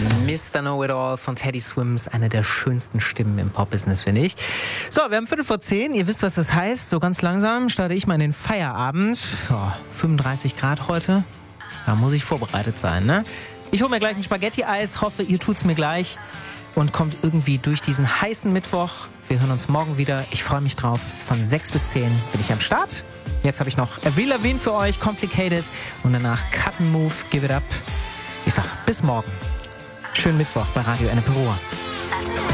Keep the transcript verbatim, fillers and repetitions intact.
Mister Know-It-All von Teddy Swims, eine der schönsten Stimmen im Pop-Business, finde ich. So, wir haben Viertel vor zehn, ihr wisst, was das heißt. So ganz langsam starte ich mal in den Feierabend. Oh, fünfunddreißig Grad heute, da muss ich vorbereitet sein, ne? Ich hole mir gleich ein Spaghetti-Eis, hoffe, ihr tut's mir gleich und kommt irgendwie durch diesen heißen Mittwoch. Wir hören uns morgen wieder, ich freue mich drauf. Von sechs bis zehn bin ich am Start. Jetzt habe ich noch Avril Lavigne für euch, Complicated, und danach Cut and Move, Give It Up. Ich sag bis morgen. Schönen Mittwoch bei Radio Ennepe Ruhr.